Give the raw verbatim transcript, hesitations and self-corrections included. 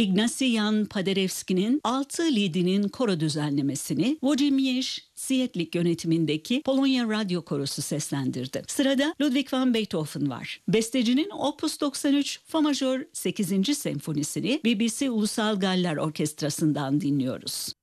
Ignacy Jan Paderewski'nin altı Liedinin koro düzenlemesini Wojciech Sietlik yönetimindeki Polonya Radyo Korosu seslendirdi. Sırada Ludwig van Beethoven var. Bestecinin Opus doksan üç Fa majör sekizinci senfonisini B B C Ulusal Galler Orkestrası'ndan dinliyoruz.